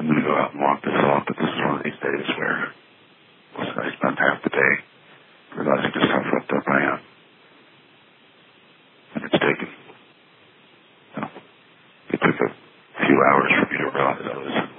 I'm going to go out and walk this off, but this is one of these days where I spent half the day realizing just how fucked up I am. And it's taken, it took a few hours for me to realize I was